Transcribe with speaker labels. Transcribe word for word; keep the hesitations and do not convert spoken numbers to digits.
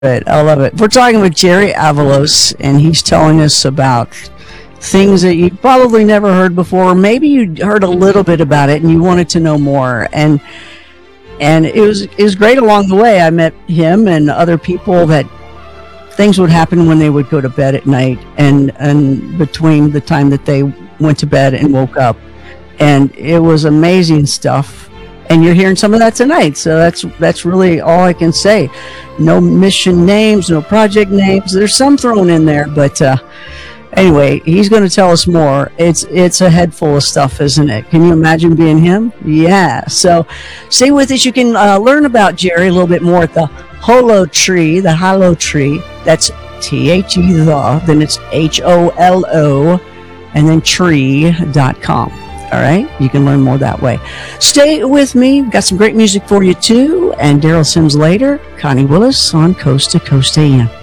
Speaker 1: it. I love it. We're talking with Jerry Avalos, and he's telling us about things that you probably never heard before. Maybe you heard a little bit about it and you wanted to know more. And and it was it was great along the way. I met him and other people that things would happen when they would go to bed at night, and and between the time that they went to bed and woke up, and it was amazing stuff. And you're hearing some of that tonight, so that's that's really all I can say. No mission names, no project names. There's some thrown in there, but uh, anyway, he's going to tell us more. It's it's a head full of stuff, isn't it? Can you imagine being him? Yeah. So stay with us. You can uh, learn about Jerry a little bit more at the Holo Tree, the Holo Tree. That's T H E the, then it's H O L O, and then tree dot com. All right, you can learn more that way. Stay with me. Got some great music for you too. And Daryl Sims later. Connie Willis on Coast to Coast A M.